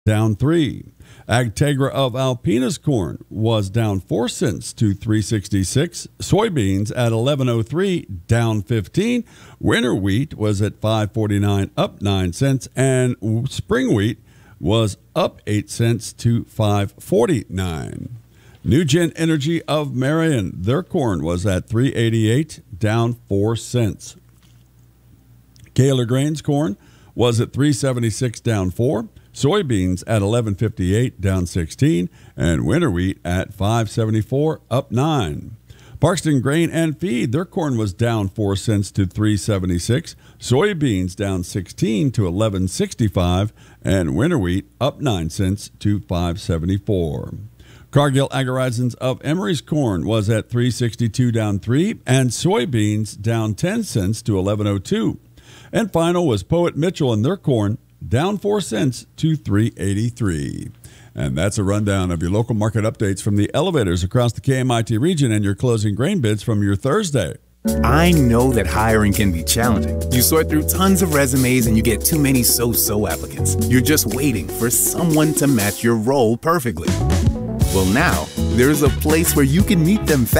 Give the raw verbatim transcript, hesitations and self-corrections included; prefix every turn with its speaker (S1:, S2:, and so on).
S1: down three. Agtegra of Alpena's corn was down four cents to three sixty-six. Soybeans at eleven oh three, down fifteen. Winter wheat was at five forty-nine, up nine cents, and spring wheat was up eight cents to five forty-nine. Nugent Energy of Marion, their corn was at three eighty-eight, down four cents. Kaler Grains corn was at three seventy-six, down four. Soybeans at eleven fifty-eight, down sixteen, and winter wheat at five seventy-four, up nine. Parkston Grain and Feed, their corn was down four cents to three seventy-six. Soybeans down sixteen to eleven sixty-five, and winter wheat up nine cents to five seventy-four. Cargill Agarizons of Emery's corn was at three sixty-two, down three, and soybeans down ten cents to eleven oh two. And final was Poet Mitchell and their corn down four cents to three eighty-three. And that's a rundown of your local market updates from the elevators across the K M I T region and your closing grain bids from your Thursday.
S2: I know that hiring can be challenging. You sort through tons of resumes and you get too many so-so applicants. You're just waiting for someone to match your role perfectly. Well, now, there's a place where you can meet them fast.